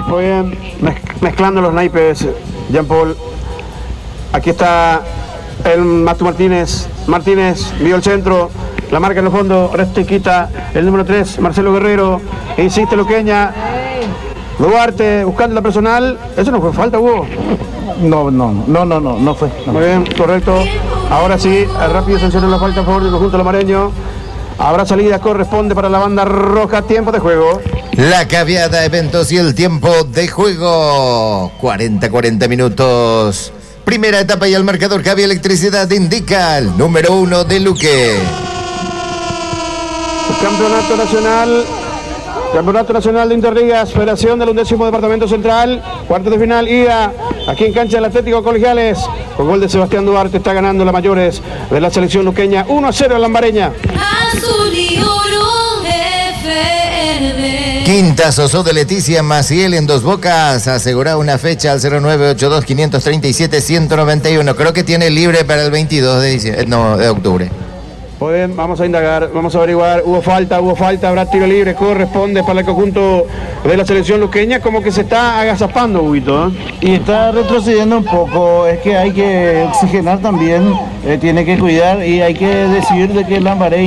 Muy bien, mezclando los naipes, Jean Paul. Aquí está el Matu Martínez. Martínez, vio el centro, la marca en el fondo, Resto y quita el número 3, Marcelo Guerrero. Insiste Luqueña. Duarte buscando la personal. Eso no fue falta, Hugo. No fue. No. Muy bien, correcto. Ahora sí, rápido sancionó la falta a favor del conjunto lamareño. Habrá salida, corresponde para la banda roja. Tiempo de juego. La Caviada Eventos y el tiempo de juego. 40 minutos. Primera etapa y el marcador Cavi Electricidad indica el número 1 de Luque. Campeonato Nacional de Interligas, Federación del 11º Departamento Central, cuartos de final, ida aquí en cancha del Atlético Colegiales, con gol de Sebastián Duarte, está ganando la mayores de la selección luqueña, 1-0 en Lambareña. Azul y oro FRD. Quinta Sosó de Leticia Maciel en Dos Bocas, asegura una fecha al 0982-537-191, creo que tiene libre para el 22 de octubre. Muy bien, vamos a indagar, vamos a averiguar. Hubo falta, habrá tiro libre, corresponde para el conjunto de la selección luqueña, como que se está agazapando, Huguito, ¿eh? Y está retrocediendo un poco, es que hay que oxigenar también, tiene que cuidar y hay que decidir de que Lambaré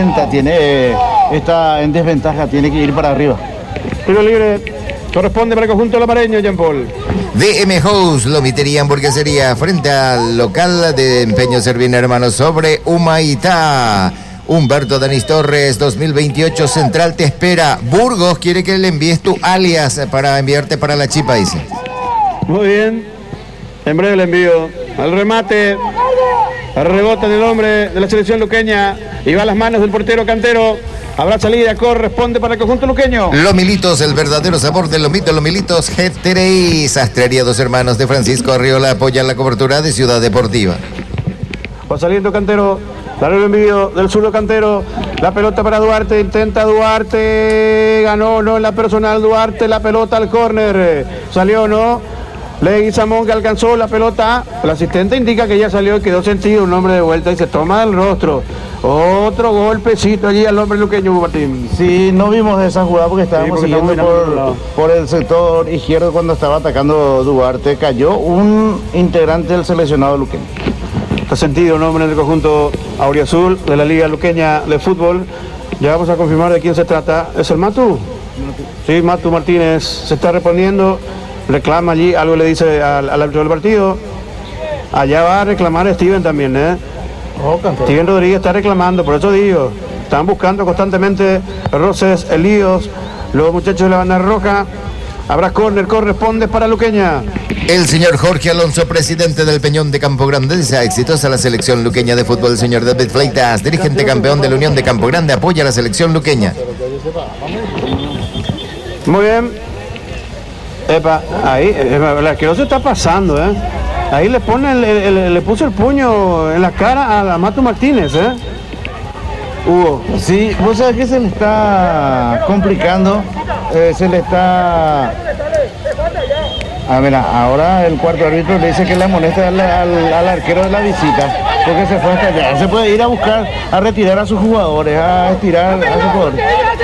está en desventaja, tiene que ir para arriba. Tiro libre, corresponde para el conjunto lamareño, Jean Paul. DM House, Lomitería Hamburguesería, frente al local de Empeño Servina Hermanos sobre Humaitá. Humberto Danis Torres, 2028 Central te espera. Burgos quiere que le envíes tu alias para enviarte para la chipa, dice. Muy bien, en breve le envío. Al remate, rebota en el hombre de la selección luqueña y va a las manos del portero Cantero. Habrá salida, corresponde para el conjunto luqueño. Lomilitos, el verdadero sabor del lomito. Lomilitos GTRI. Sastrería Dos Hermanos de Francisco Arriola apoyan la cobertura de Ciudad Deportiva. Va saliendo Cantero, darle el envío del zurdo Cantero. La pelota para Duarte, intenta Duarte. Ganó, no en la personal Duarte, la pelota al córner. Salió, no. Leguizamón que alcanzó la pelota. El asistente indica que ya salió y quedó sentido un hombre de vuelta y se toma del rostro. Otro golpecito allí al hombre luqueño, Martín. Sí, no vimos esa jugada porque estábamos siguiendo por el sector izquierdo cuando estaba atacando Duarte. Cayó un integrante del seleccionado luqueño. Está sentido un hombre en el conjunto auriazul de la Liga Luqueña de Fútbol. Ya vamos a confirmar de quién se trata. ¿Es el Matu? Sí, Matu Martínez se está respondiendo. Reclama allí, algo le dice al árbitro del partido. Allá va a reclamar Steven también, ¿eh? Steven Rodríguez está reclamando, por eso digo, están buscando constantemente roces, líos, los muchachos de la banda roja. Habrá córner, corresponde para Luqueña. El señor Jorge Alonso, presidente del Peñón de Campo Grande, desea exitosa la selección luqueña de fútbol. El señor David Fleitas, dirigente campeón de la Unión de Campo Grande, apoya a la selección luqueña. Muy bien. Epa, ahí, que no se está pasando, ¿eh? Ahí le pone, le puso el puño en la cara a Matu Martínez, ¿eh? Hugo. Sí, vos sabés que se le está complicando, se le está... ahora el cuarto árbitro le dice que le amonesta al arquero de la visita, porque se fue hasta allá. Se puede ir a buscar, a retirar a sus jugadores, a estirar a sus jugadores.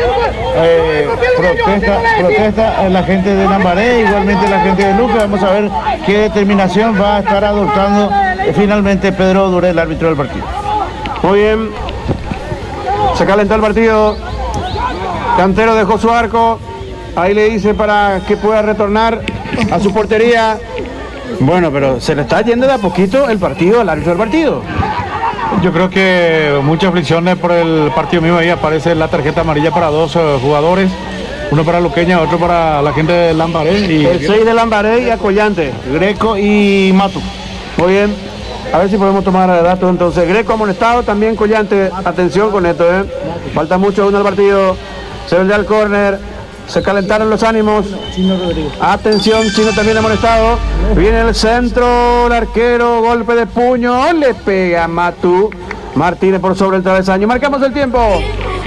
Protesta la gente de Lambaré, igualmente la gente de Luque. Vamos a ver qué determinación va a estar adoptando finalmente Pedro Duré, el árbitro del partido. Muy bien. Se calentó el partido. Cantero dejó su arco. Ahí le dice para que pueda retornar a su portería. Bueno, pero se le está yendo de a poquito el partido al árbitro del partido. Yo creo que muchas fricciones por el partido mismo. Ahí aparece la tarjeta amarilla para dos jugadores. Uno para Luqueña, otro para la gente de Lambaré. El 6 de Lambaré y Acollante. Greco y Matu. Muy bien. A ver si podemos tomar datos entonces. Greco amonestado, también Collante. Atención con esto, ¿eh? Falta mucho aún al partido. Se vendrá al córner. Se calentaron los ánimos. Atención, Chino también amonestado. Viene el centro, el arquero, golpe de puño. Le pega Matu Martínez por sobre el travesaño. Marcamos el tiempo.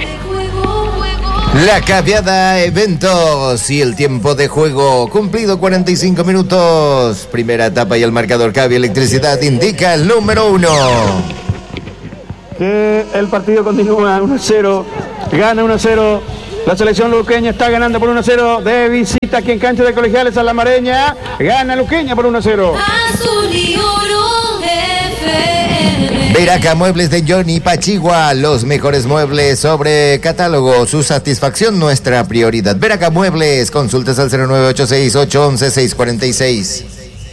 La Caviada Eventos y el tiempo de juego cumplido 45 minutos. Primera etapa y el marcador Cavi Electricidad indica el número 1. Que el partido continúa 1-0. Gana 1-0 La selección luqueña está ganando por 1-0 de visita aquí en cancha de Colegiales a la Mareña. Gana Luqueña por 1-0. Azul y oro FM. Veraca Muebles de Johnny Pachigua, los mejores muebles sobre catálogo, su satisfacción nuestra prioridad. Veraca Muebles, consultas al 0986-811-646.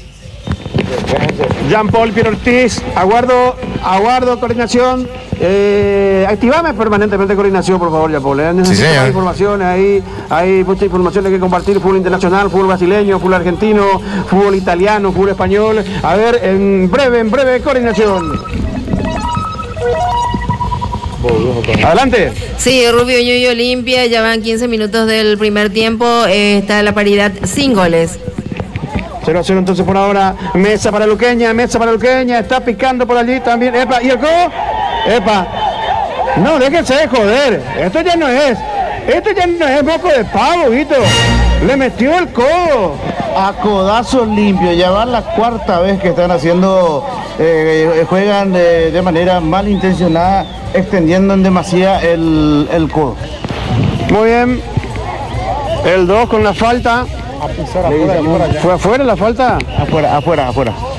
Jean-Paul Pierre Ortiz, aguardo coordinación. Activame permanentemente coordinación, por favor, Jean-Paul. Necesito más informaciones ahí. Hay mucha información que compartir. Fútbol internacional, fútbol brasileño, fútbol argentino, fútbol italiano, fútbol español. A ver, en breve, coordinación. Adelante. Sí, Rubio Ñuño limpia, ya van 15 minutos del primer tiempo, está la paridad sin goles. 0-0 entonces por ahora. Mesa para Luqueña, está picando por allí también. Epa, ¿y el codo? Epa. No, déjense de joder. Esto ya no es moco de pavo, Vito. Le metió el codo. A codazo limpio, ya va la cuarta vez que están haciendo, juegan de manera malintencionada, extendiendo en demasía el codo. Muy bien. El 2 con la falta. ¿Fue afuera la falta? Afuera.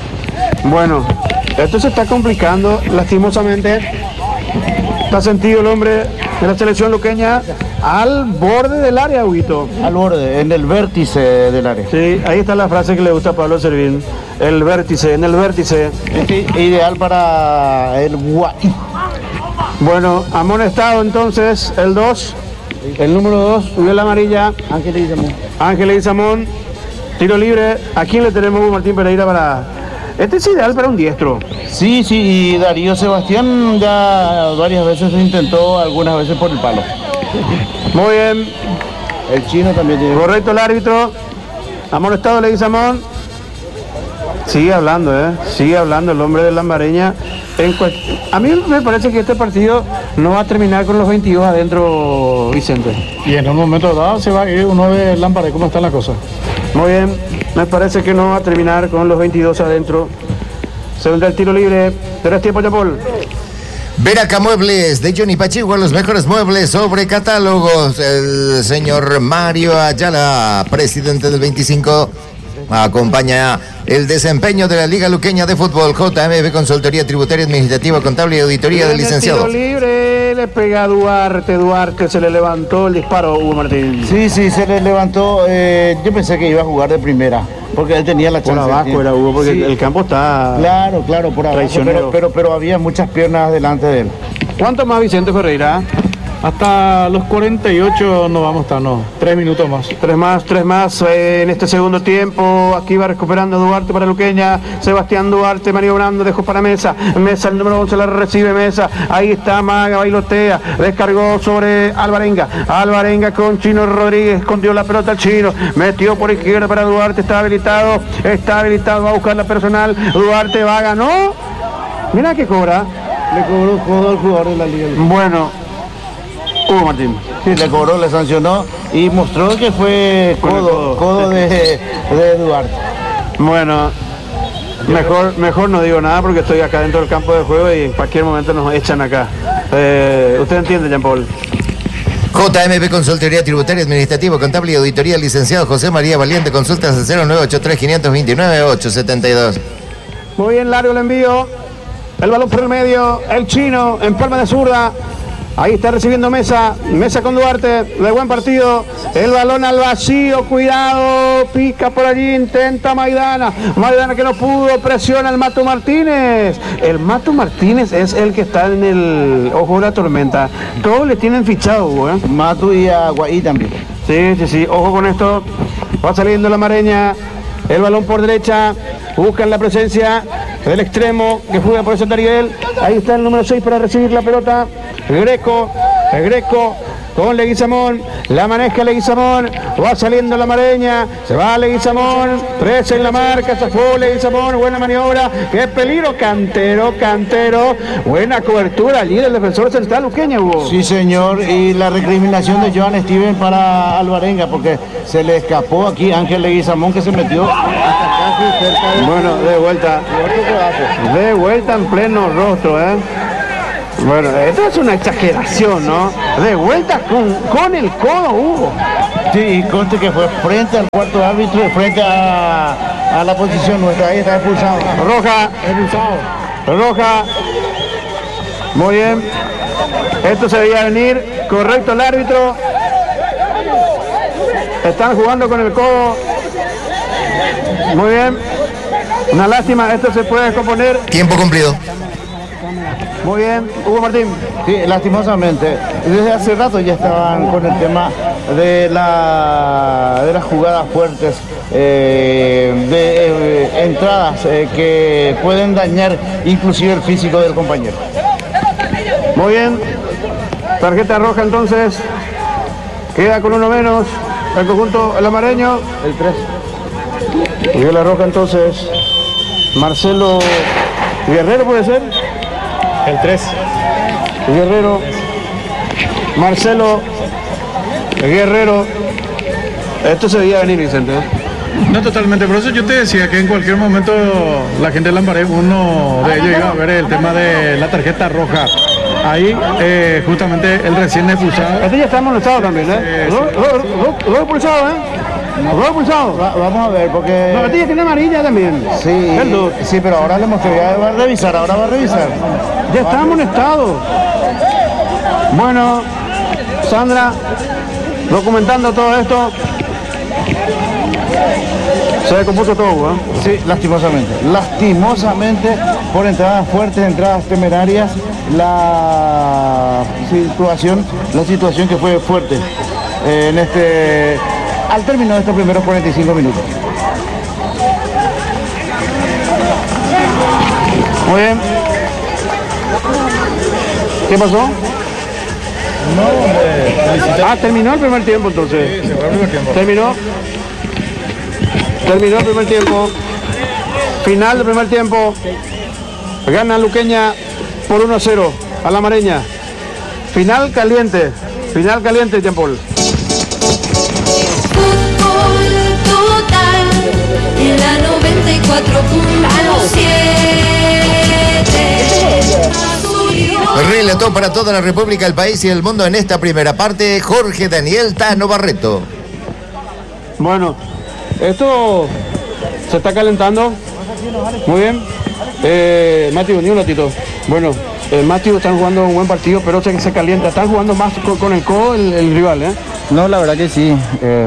Bueno, esto se está complicando, lastimosamente. Está sentido el hombre de la selección luqueña al borde del área, Huguito. Al borde, en el vértice del área. Sí, ahí está la frase que le gusta a Pablo Servín. El vértice, en el vértice. Ideal para el Guay. Bueno, amonestado entonces el 2. El número 2 subió la amarilla. Ángel Izamón. Tiro libre. ¿A quién le tenemos, Martín Pereira, para...? Este es ideal para un diestro. Sí, y Darío Sebastián ya varias veces se intentó, algunas veces por el palo. Muy bien. El chino también tiene. Correcto el árbitro. Amonestado Leguizamón. Sigue hablando el hombre de Lambareña. A mí me parece que este partido no va a terminar con los 22 adentro, Vicente. Y en un momento dado se va a ir uno de Lambaré, ¿cómo está la cosa? Muy bien, me parece que no va a terminar con los 22 adentro. Se vendrá el tiro libre. 3 tiempos, Jean-Paul. Veraca Muebles de Johnny Pachigua, los mejores muebles sobre catálogos. El señor Mario Ayala, presidente del 25, acompaña el desempeño de la Liga Luqueña de Fútbol. JMB Consultoría Tributaria, Administrativa, Contable y Auditoría del licenciado. Tiro libre, le pega a Duarte, se le levantó el disparo, Hugo Martín. Sí, se le levantó. Yo pensé que iba a jugar de primera, porque él tenía la chance. Por abajo era Hugo, porque sí, el campo está... Claro, por abajo, pero había muchas piernas delante de él. ¿Cuánto más, Vicente Ferreira? Hasta los 48 no vamos a estar, 3 minutos más. 3 más en este segundo tiempo. Aquí va recuperando Duarte para Luqueña. Sebastián Duarte maniobrando, dejó para Mesa. Mesa, el número 11 la recibe Mesa. Ahí está Maga, bailotea. Descargó sobre Alvarenga con Chino Rodríguez. Escondió la pelota al Chino. Metió por izquierda para Duarte. Está habilitado. Va a buscar la personal. Duarte va, ganó. Mira que cobra. Le cobró codo al jugador de la Liga. Bueno. Hugo Martín. Sí, le cobró, le sancionó y mostró que fue codo de Duarte. Bueno, mejor no digo nada porque estoy acá dentro del campo de juego y en cualquier momento nos echan acá. ¿Usted entiende, Jean-Paul? JMB Consultoría Tributaria, Administrativa, Contable y Auditoría, licenciado José María Valiente, consultas al 0983-529-872. Muy bien, largo el envío. El balón por el medio, el Chino en palma de zurda. Ahí está recibiendo Mesa con Duarte, de buen partido, el balón al vacío, cuidado, pica por allí, intenta Maidana que no pudo, presiona el Mato Martínez. El Mato Martínez es el que está en el ojo de la tormenta, todos le tienen fichado, Hugo, ¿eh? Mato y Aguaí también. Sí, ojo con esto, va saliendo la Mareña, el balón por derecha, buscan la presencia del extremo que juega por ese Tariel. Ahí está el número 6 para recibir la pelota. Greco con Leguizamón, la maneja Leguizamón, va saliendo la Mareña, se va Leguizamón, 13 en la marca, se fue Leguizamón, buena maniobra, qué peligro, Cantero, buena cobertura allí del defensor central luqueño, Hugo. Sí, señor, y la recriminación de Joan Steven para Alvarenga, porque se le escapó aquí Ángel Leguizamón, que se metió hasta casi cerca de... Bueno, de vuelta en pleno rostro, Bueno, esto es una exageración, ¿no? De vuelta con el codo, Hugo. Sí, y conste que fue frente al cuarto árbitro y frente a la posición nuestra. Ahí está expulsado. Roja. Roja. Muy bien. Esto se veía venir. Correcto el árbitro. Están jugando con el codo. Muy bien. Una lástima, esto se puede descomponer. Tiempo cumplido. Muy bien, Hugo Martín. Sí, lastimosamente. Desde hace rato ya estaban con el tema de las jugadas fuertes, de entradas que pueden dañar inclusive el físico del compañero. Muy bien. Tarjeta roja entonces. Queda con uno menos el conjunto el amareño. El 3. Dio la roja entonces. Marcelo Guerrero puede ser. El 3. Guerrero. Marcelo Guerrero. Esto se veía venir, Vicente. No, totalmente, por eso yo te decía que en cualquier momento la gente de Lambaré, uno de ellos iba a ver el tema de la tarjeta roja. Ahí, justamente el recién expulsado. Este ya está amonestado también, ¿eh? Dos expulsados, ¿eh? Dos expulsados. Vamos a ver, porque... No, este ya tiene amarilla también. Sí, pero ahora le mostré, ya va a revisar, ahora va a revisar. Ya está amonestado. Bueno, Sandra, documentando todo esto. Se descompuso todo, ¿eh? Sí, lastimosamente. Lastimosamente, por entradas fuertes, entradas temerarias, la situación que fue fuerte al término de estos primeros 45 minutos. Muy bien. ¿Qué pasó? Terminó el primer tiempo entonces. Sí, se fue el primer tiempo. Terminó el primer tiempo. Final del primer tiempo. Gana Luqueña por 1-0 a la Mareña. Final caliente, Jean-Paul. Fútbol total en la 94.7. Relató para toda la República, el país y el mundo en esta primera parte Jorge Daniel Tano Barreto. Bueno, esto se está calentando. Muy bien. Matthew, ni un ratito. Bueno, Matthew están jugando un buen partido, pero se calienta. Están jugando más con el codo el rival, ¿eh? No, la verdad que sí.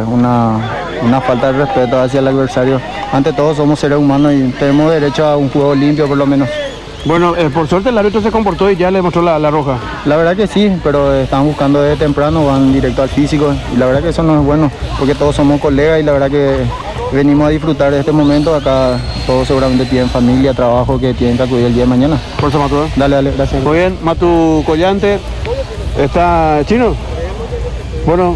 Una falta de respeto hacia el adversario. Ante todo somos seres humanos y tenemos derecho a un juego limpio por lo menos. Bueno, por suerte el árbitro se comportó y ya le mostró la roja. La verdad que sí, pero están buscando desde temprano, van directo al físico y la verdad que eso no es bueno, porque todos somos colegas y la verdad que venimos a disfrutar de este momento. Acá todos seguramente tienen familia, trabajo que tienen que acudir el día de mañana. Por eso, Matu. Dale, gracias. Muy bien, Matu Collante. ¿Está Chino? Bueno,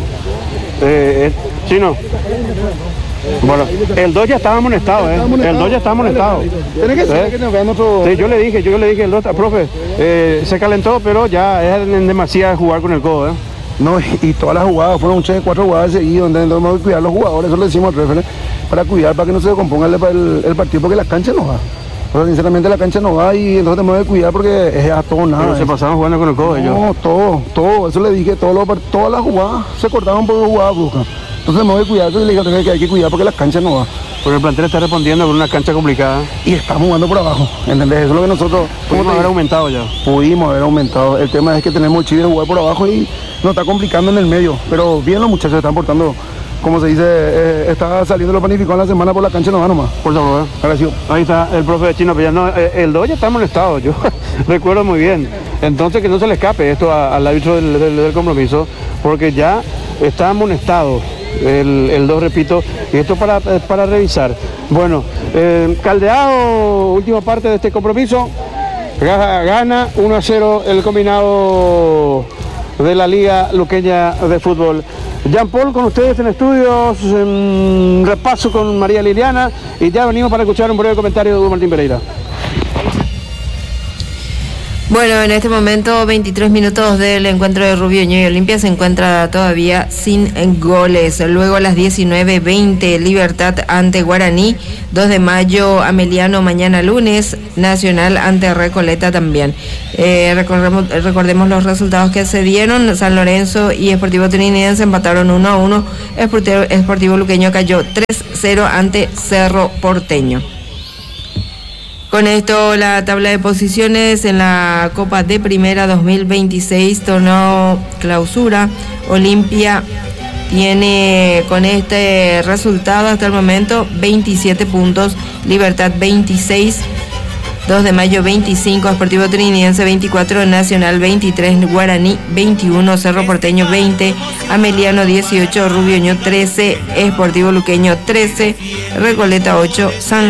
Chino. Bueno, el 2 ya estaba amonestado, ¿eh? El 2 ya estaba amonestado. Tiene que ser que nos veamos todos. Sí, yo le dije el 2, profe, se calentó, pero ya es en demasía jugar con el codo, ¿eh? No, y todas las jugadas, fueron 4 jugadas seguidas, donde tenemos que cuidar a los jugadores, eso le decimos al referee, para que no se descomponga el partido, porque la cancha no va. O sea, sinceramente la cancha no va y entonces tenemos que cuidar porque es a todo nada. Pero se pasaban jugando con el codo ellos. No, todo, eso le dije, todas las jugadas se cortaban por jugadas bruscas. Entonces tenemos que cuidar, eso le dije que hay que cuidar porque la cancha no va. Porque el plantel está respondiendo con una cancha complicada. Y estamos jugando por abajo, ¿entendés? Eso es lo que nosotros... Pudimos haber aumentado ya. Pudimos haber aumentado. El tema es que tenemos el chile de jugar por abajo y nos está complicando en el medio. Pero bien los muchachos están portando, como se dice, está saliendo lo planificado en la semana por la cancha no va nomás. Por favor. Gracias. Ahí está el profe de Chino, pero ya no, el 2 ya está amonestado, yo recuerdo muy bien. Entonces que no se le escape esto al árbitro del compromiso, porque ya está amonestado. El 2, repito, y esto para revisar. Bueno, Caldeado, última parte de este compromiso, gana 1-0 el combinado de la Liga Luqueña de Fútbol. Jean-Paul, con ustedes en estudios, repaso con María Liliana, y ya venimos para escuchar un breve comentario de Hugo Martín Pereira. Bueno, en este momento 23 minutos del encuentro de Rubio Ñu y Olimpia se encuentra todavía sin goles. Luego a las 19:20 Libertad ante Guaraní, 2 de mayo Ameliano mañana lunes, Nacional ante Recoleta también. Recordemos los resultados que se dieron. San Lorenzo y Sportivo Trinidad empataron 1-1. Sportivo Luqueño cayó 3-0 ante Cerro Porteño. Con esto la tabla de posiciones en la Copa de Primera 2026, torneo clausura. Olimpia tiene con este resultado hasta el momento 27 puntos, Libertad 26, 2 de mayo 25, Sportivo Trinidense 24, Nacional 23, Guaraní 21, Cerro Porteño 20, Ameliano 18, Rubio Ñu 13, Sportivo Luqueño 13, Recoleta 8, San